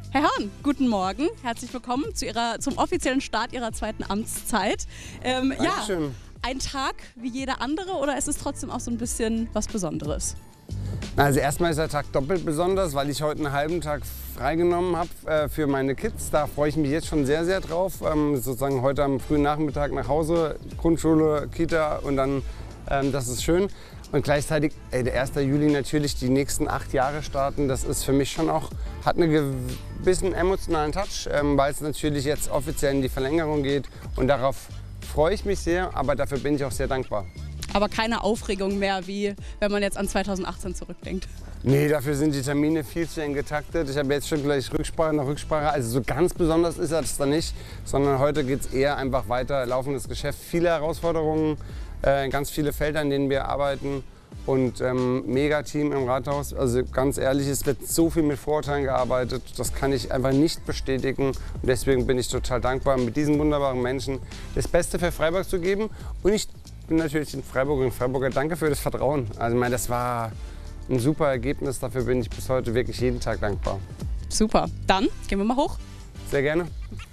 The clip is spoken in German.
Herr Hörn, guten Morgen. Herzlich willkommen zum offiziellen Start Ihrer zweiten Amtszeit. Dankeschön. Ein Tag wie jeder andere oder ist es trotzdem auch so ein bisschen was Besonderes? Also erstmal ist der Tag doppelt besonders, weil ich heute einen halben Tag freigenommen habe für meine Kids. Da freue ich mich jetzt schon sehr, sehr drauf. Sozusagen heute am frühen Nachmittag nach Hause, Grundschule, Kita und dann, das ist schön. Und gleichzeitig, der 1. Juli natürlich die nächsten 8 Jahre starten, das ist für mich schon auch, hat einen gewissen emotionalen Touch, weil es natürlich jetzt offiziell in die Verlängerung geht. Und darauf freue ich mich sehr, aber dafür bin ich auch sehr dankbar. Aber keine Aufregung mehr, wie wenn man jetzt an 2018 zurückdenkt. Nee, dafür sind die Termine viel zu eng getaktet. Ich habe jetzt schon gleich Rücksprache nach Rücksprache. Also so ganz besonders ist das da nicht, sondern heute geht es eher einfach weiter, laufendes Geschäft. Viele Herausforderungen, ganz viele Felder, in denen wir arbeiten und mega Team im Rathaus. Also ganz ehrlich, es wird so viel mit Vorurteilen gearbeitet, das kann ich einfach nicht bestätigen. Und deswegen bin ich total dankbar, mit diesen wunderbaren Menschen das Beste für Freiburg zu geben. Und ich bin natürlich in Freiburg und Freiburger. Danke für das Vertrauen. Also ich meine, das war ein super Ergebnis. Dafür bin ich bis heute wirklich jeden Tag dankbar. Super. Dann gehen wir mal hoch. Sehr gerne.